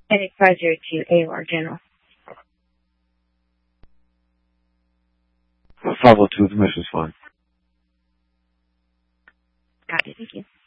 Headache 502 AOR General. 502, the mission's fine. Got it, thank you.